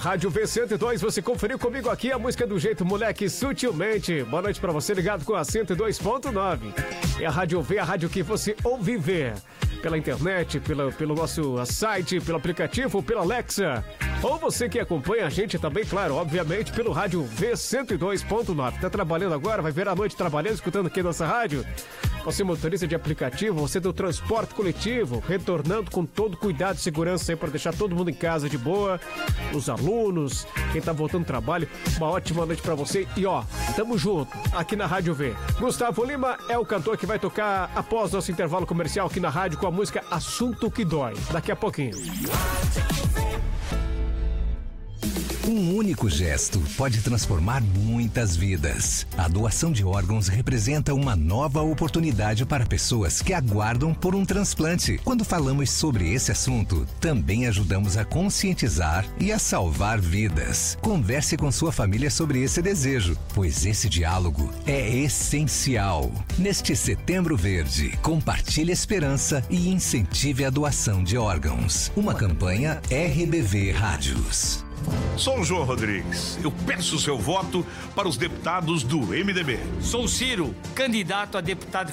Rádio V102, você conferiu comigo aqui a música do jeito moleque, Sutilmente. Boa noite pra você ligado com a 102.9. É a Rádio V, a rádio que você ouve ver. Pela internet, pelo nosso site, pelo aplicativo, pela Alexa. Ou você que acompanha a gente também, claro, obviamente, pelo rádio V102.9. Tá trabalhando agora, vai ver a noite trabalhando, escutando aqui nossa rádio? Você motorista de aplicativo, você do transporte coletivo, retornando com todo cuidado e segurança aí para deixar todo mundo em casa de boa, os alunos, quem tá voltando do trabalho, uma ótima noite para você. E ó, tamo junto aqui na Rádio V. Gustavo Lima é o cantor que vai tocar após nosso intervalo comercial aqui na rádio com a música Assunto que Dói. Daqui a pouquinho. Um único gesto pode transformar muitas vidas. A doação de órgãos representa uma nova oportunidade para pessoas que aguardam por um transplante. Quando falamos sobre esse assunto, também ajudamos a conscientizar e a salvar vidas. Converse com sua família sobre esse desejo, pois esse diálogo é essencial. Neste Setembro Verde, compartilhe a esperança e incentive a doação de órgãos. Uma campanha RBV Rádios. Sou o João Rodrigues. Eu peço o seu voto para os deputados do MDB. Sou Ciro, candidato a deputado